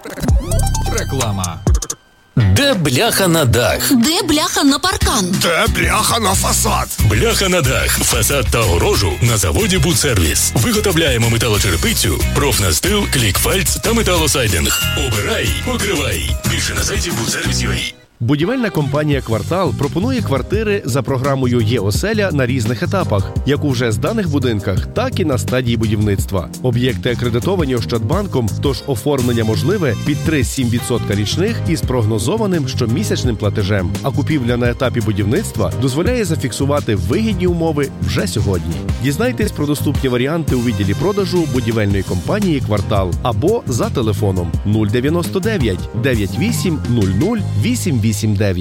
Реклама. Де бляха на дах? Де бляха на паркан? Де бляха на фасад? Бляха на дах, фасад та огорожу на заводі «Будсервіс». Виготовляємо металочерепицю, профнастил, клікфальц та металосайдинг. Обирай, покривай. Більше на сайті «Будсервіс.UA». Будівельна компанія «Квартал» пропонує квартири за програмою «Є-оселя» на різних етапах, як у вже зданих будинках, так і на стадії будівництва. Об'єкти акредитовані Ощадбанком, тож оформлення можливе під 3,7% річних із прогнозованим щомісячним платежем. А купівля на етапі будівництва дозволяє зафіксувати вигідні умови вже сьогодні. Дізнайтесь про доступні варіанти у відділі продажу будівельної компанії «Квартал» або за телефоном 099 98 00 889.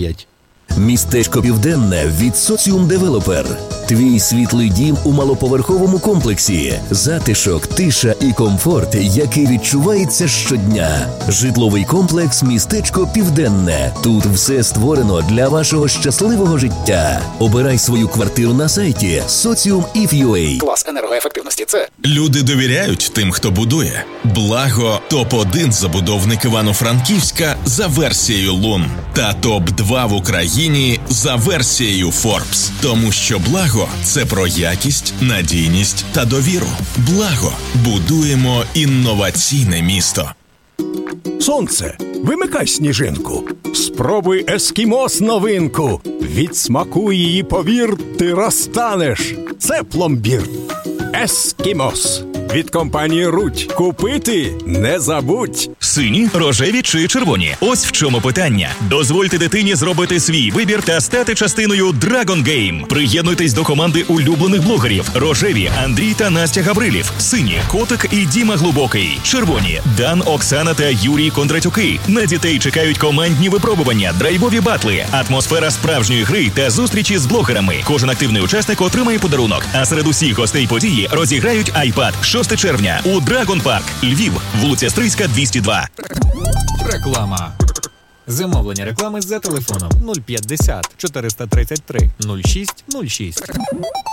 Містечко Південне від Соціум Девелопер. Твій світлий дім у малоповерховому комплексі. Затишок, тиша і комфорт, який відчувається щодня. Житловий комплекс «Містечко Південне». Тут все створено для вашого щасливого життя. Обирай свою квартиру на сайті Socium.if.ua. Клас енергоефективності – це Люди довіряють тим, хто будує. Благо – топ-1 забудовник Івано-Франківська за версією Лун. Та топ-2 в Україні за версією Forbes. Тому що Благо – це про якість, надійність та довіру. Благо – будуємо інноваційне місто. Сонце, вимикай сніжинку. Спробуй ескімос новинку. Від смаку її, повір, ти розтанеш. Це пломбір. Ескімос. Від компанії «Рудь». Купити не забудь. Сині, рожеві чи червоні? Ось в чому питання. Дозвольте дитині зробити свій вибір та стати частиною Dragon Game. Приєднуйтесь до команди улюблених блогерів. Рожеві – Андрій та Настя Гаврилів. Сині – Котик і Діма Глибокий. Червоні – Дан, Оксана та Юрій Кондратюки. На дітей чекають командні випробування, драйвові батли, атмосфера справжньої гри та зустрічі з блогерами. Кожен активний учасник отримає подарунок. А серед усіх гостей події розіграють iPad. 6 червня у Dragon Park, Львів, вулиця Стрийська, 202. реклама. Замовлення реклами за телефоном 050 433 06 06.